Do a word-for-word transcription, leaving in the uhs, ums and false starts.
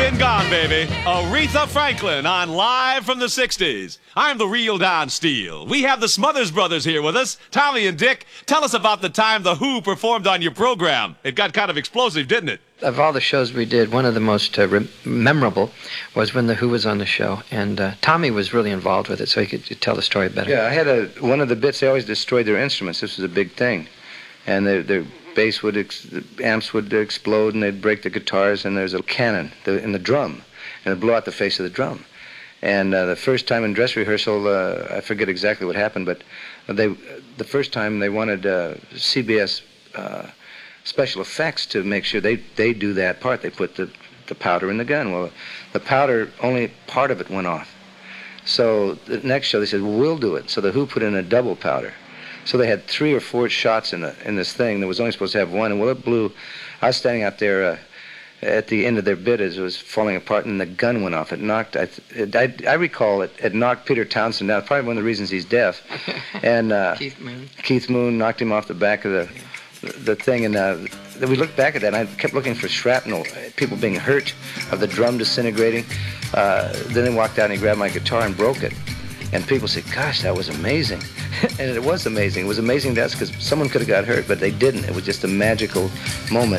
been gone, baby. Aretha Franklin on Live from the sixties. I'm the real Don Steele. We have the Smothers Brothers here with us. Tommy and Dick, tell us about the time The Who performed on your program. It got kind of explosive, didn't it? Of all the shows we did, one of the most uh, re- memorable was when The Who was on the show. And uh, Tommy was really involved with it, so he could tell the story better. Yeah, I had a one of the bits, they always destroyed their instruments. This was a big thing. And their, their bass would, ex- the amps would explode, and they'd break the guitars, and there's a cannon the, in the drum, and it'd blow out the face of the drum. And uh, the first time in dress rehearsal, uh, I forget exactly what happened, but they, the first time they wanted uh, C B S uh, special effects to make sure they, they do that part. They put the, the powder in the gun. Well, the powder, only part of it went off. So the next show, they said, well, we'll do it. So the Who put in a double powder. So they had three or four shots in the in this thing. There was only supposed to have one, and well, it blew. I was standing out there uh, at the end of their bit as it was falling apart, and the gun went off. It knocked. I it, I, I recall it. It knocked Peter Townsend down. Probably one of the reasons he's deaf. And uh, Keith Moon. Keith Moon knocked him off the back of the the thing, and uh, we looked back at that. And I kept looking for shrapnel, people being hurt, of the drum disintegrating. Uh, then they walked out and he grabbed my guitar and broke it. And people said, gosh, that was amazing. And it was amazing. It was amazing to us because someone could have got hurt, but they didn't. It was just a magical moment.